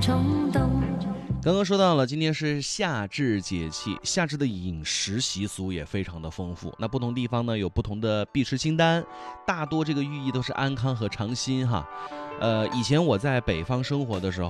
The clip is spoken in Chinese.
冲动。 刚刚说到了，今天是夏至节气，夏至的饮食习俗也非常的丰富。那不同地方呢有不同的必吃清单，大多这个寓意都是安康和长新哈。以前我在北方生活的时候